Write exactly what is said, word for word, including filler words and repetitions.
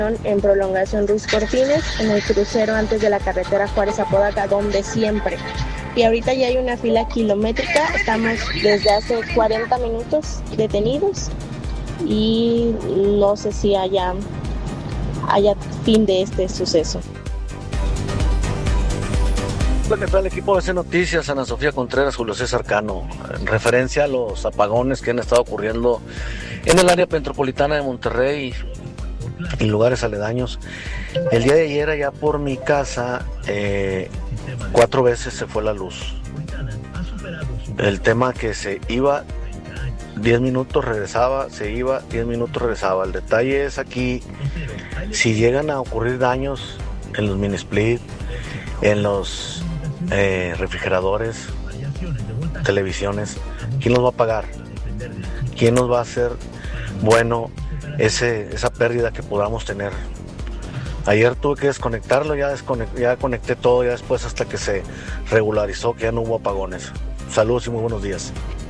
En Prolongación Ruiz Cortines, en el crucero antes de la carretera Juárez-Apodaca, donde siempre. Y ahorita ya hay una fila kilométrica, estamos desde hace cuarenta minutos detenidos y no sé si haya, haya fin de este suceso. Hola, ¿qué tal, equipo de C Noticias? Ana Sofía Contreras, Julio César Cano. En referencia a los apagones que han estado ocurriendo en el área metropolitana de Monterrey y lugares aledaños, el día de ayer allá por mi casa eh, cuatro veces se fue la luz. El tema que se iba diez minutos, regresaba, se iba diez minutos, regresaba. El detalle es aquí, si llegan a ocurrir daños en los mini split, en los Eh, refrigeradores, televisiones, ¿quién los va a pagar? ¿Quién nos va a hacer bueno ese, esa pérdida que podamos tener? Ayer tuve que desconectarlo, ya, desconect, ya conecté todo, ya después hasta que se regularizó, que ya no hubo apagones. Saludos y muy buenos días.